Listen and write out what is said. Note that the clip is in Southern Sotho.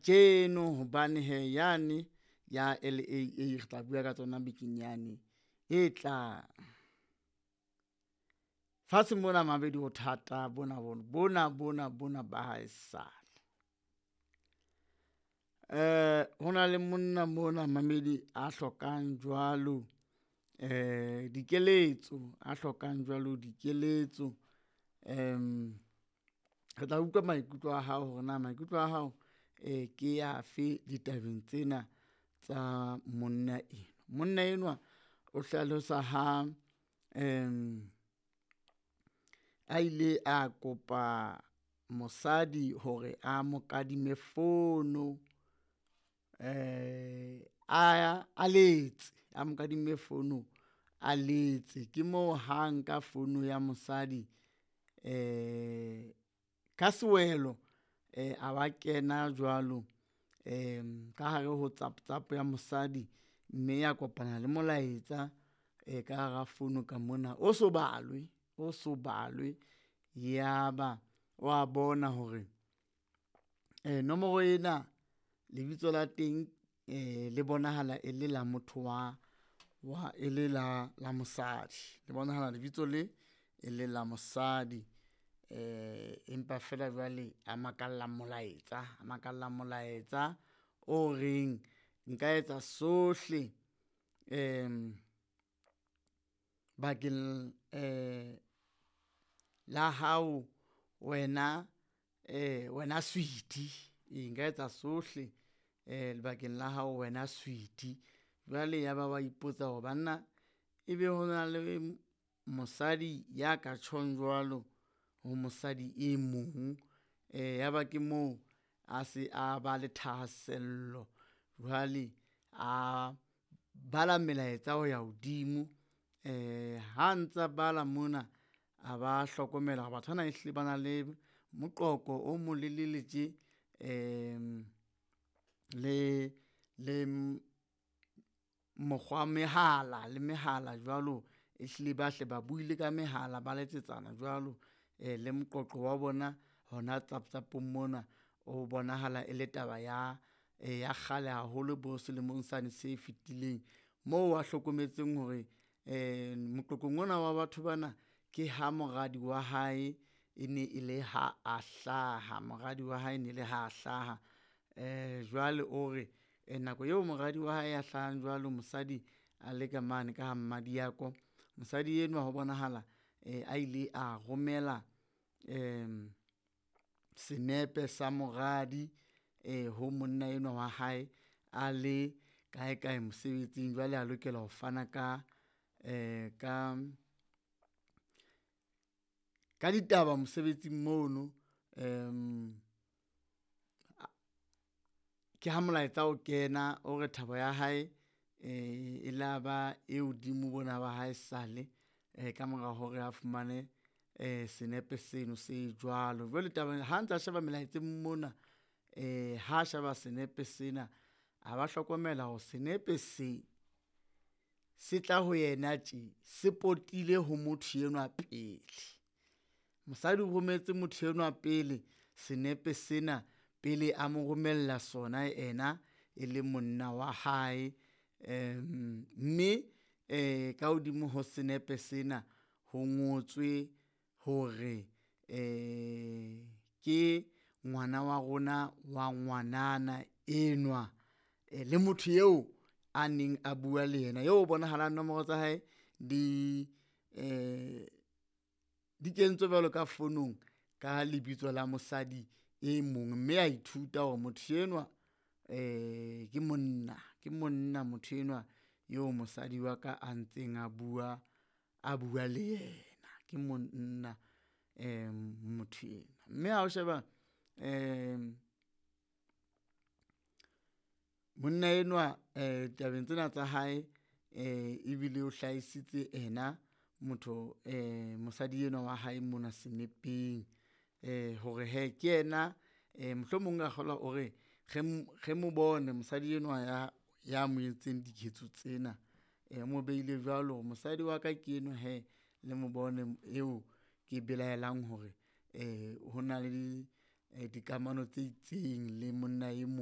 tjeno hobane he yane ya LAA re tla bua ka tsona bekeng yane e tlang. Fatshe mona mabedi ho thata bona ba haesale. Hona le monna mona mamedi a hlokang jwalo dikeletso, re tla utlwa maikutlo a hao hore na maikutlo a hao ke yafe ditabeng tsena tsa monna enwa o hlalosa ha a ile a kopa mosadi hore a mo kadime fono, a mo kadime fono a letse. Ke moo hang ka fono ya mosadi ka sewelo a ba kena jwalo ka hare ho WhatsApp ya mosadi, mme ya kopana le molaetsa ka hara fono ka mona o so balwe yaba wa bona hore nomoro ena lebitso la teng le bonahala e le la motho e le la mosadi, le bonahala lebitso le e le la mosadi. Empa fela jwale a makalla molaetsa o reng nka etsa sohle bakeng la hao wena sweetie, nka etsa sohle bakeng la hao wena sweetie. Jwale ya ba ipotsa hore banna ebe ho na le mosadi ya ka tjhong jwalo ho mosadi e mong, ya ba ke moo a se a ba le thahasello, jwale a bala melaetsa ho ya hodimo. Ha ntsa bala mona a ba hlokomela hore batho bana ehlile ba na le moqoqo o molelele tje, le mokgwa mehala jwalo, ehlile ba hle ba buile ka mehala, ba letsetsana jwalo. Le moqoqo wa bona hona WhatsApp-ong mona o bonahala e le taba ya kgale haholo, bo selemong sane se fetileng, moo a hlokometseng hore moqoqong ona wa batho bana ke ha moradi wa hae e ne e le ha a hlaha, jwale o re nako eo moradi wa hae a hlahang jwalo, mosadi a le ka mane ka ha Mmadiako, mosadi enwa ho bonahala a ile a romela senepe sa moradi ho monna enwa wa hae a le kae mosebetsing. Jwale a lokela ho fana ka ditaba mosebetsing mono. Ke ha molaetsa o kena o re thabo ya hae e la ba e hodimo bona ba hae sale ka mora hore a fumane senepe seno se jwalo. Jwale tabeng ha ntsa sheba melaetseng mona, ha sheba senepe sena a ba hlokomela ho senepe se tla ho yena tje, se potile ho motho enwa pele. Mosadi o rometse motho enwa pele senepe sena, pele a mo romella sona ena e le monna wa hae, mme ka hodimo ho senepe sena ho ngotswe hore ke ngwana wa rona wa ngwanana enwa, le motho eo a neng a bua le yena, eo bonahalang nomoro tsa hae di kentswe jwalo ka fonong ka lebitso la mosadi e mong, mme a ithuta hore motho enwa ke monna motho enwa eo mosadi wa ka a ntseng a bua le yena, ke monna motho enwa. Mme ha o sheba monna enwa tabeng tsena tsa hae, ebile o hlahisitse ena mosadi enwa wa hae mona senepeng, hore ke yena mohlomong a kgola o re ge mo bone mosadi enwa ya mo etseng diketso tsena, mo beile jwalo hore mosadi wa ka ke enwa le mo bone eo ke belaelang hore ho na le dikamano tse itseng le monna e mong.